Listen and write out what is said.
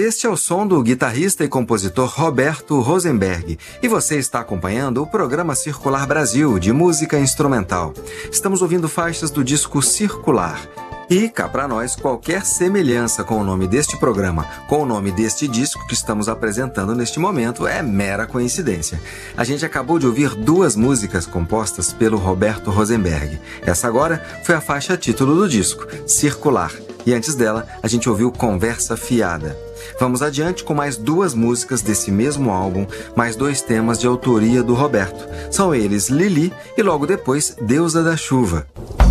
Este é o som do guitarrista e compositor Roberto Rosenberg, e você está acompanhando o programa Circular Brasil, de música instrumental. Estamos ouvindo faixas do disco Circular. E, cá para nós, qualquer semelhança com o nome deste programa, com o nome deste disco que estamos apresentando neste momento, é mera coincidência. A gente acabou de ouvir duas músicas compostas pelo Roberto Rosenberg. Essa agora foi a faixa título do disco, Circular. E antes dela, a gente ouviu Conversa Fiada. Vamos adiante com mais duas músicas desse mesmo álbum, mais dois temas de autoria do Roberto. São eles Lili e logo depois Deusa da Chuva.